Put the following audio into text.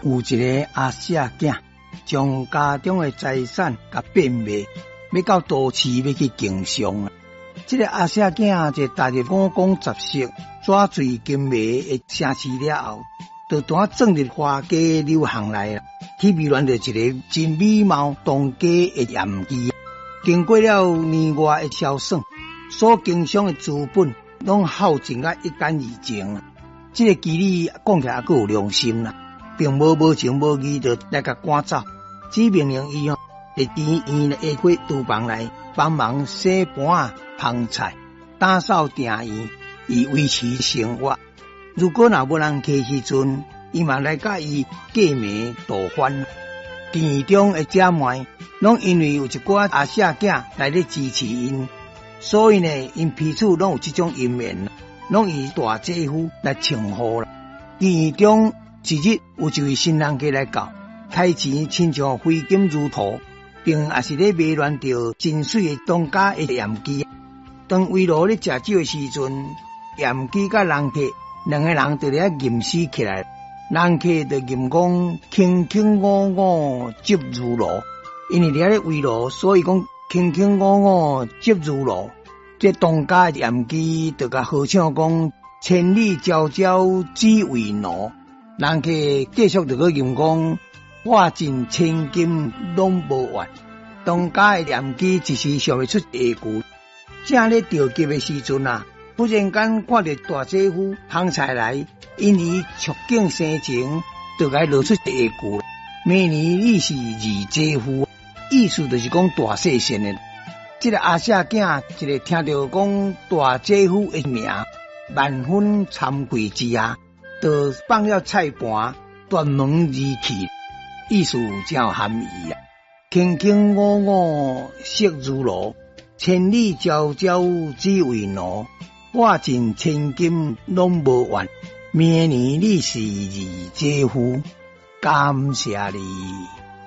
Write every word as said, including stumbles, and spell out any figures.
有一个阿舍囝，将家中的财产甲变卖，要到都市要去经商。这个阿舍囝就踏入五光十色、纸醉金迷的城市了后，就单转入花街流行来啦。去迷恋着一个真美貌当家的艳姬。经过了年外的销算，所经商的资本拢耗尽啊一干二净。这个妓女讲起来还有良心啦，并无无情无义就来甲赶走，只命令伊哦，伫医院的下火厨房内帮忙洗盘啊、烹菜、打扫订院，以维持生活。如果若无人客时阵，伊嘛来甲伊过暝度番。店中的姐妹拢因为有一寡阿舍囝来咧支持因，所以呢，因彼此拢有这种姻缘，拢以大姐夫来称呼啦。店中一日有一位新人家来到，开钱亲像挥金如土，并也是咧迷恋着真水的当家的艳姬。当围炉咧食酒的时阵，艳姬甲人客两个人就咧吟诗起来。人客就吟讲卿卿我我接如炉，因为伫咧围炉，所以讲卿卿我我接如炉。这当家的艳姬就甲好唱讲千里迢迢只为奴。人客继续就去吟讲花尽千金拢无完。当家的艳姬一时想不出下句，正咧着急的时阵啊，忽然间看到大姐夫捧菜来。因为触景生情，就该露出第一句：明年你是二姐夫，意思就是讲大细神的。这个阿舍囝一个听到讲大姐夫的名，万分惭愧之下，就放了菜盘，断门而去。意思真有含义啊！卿卿我我惜如炉，千里迢迢只为奴，花尽千金拢无完。明年你是二姐夫，感谢你。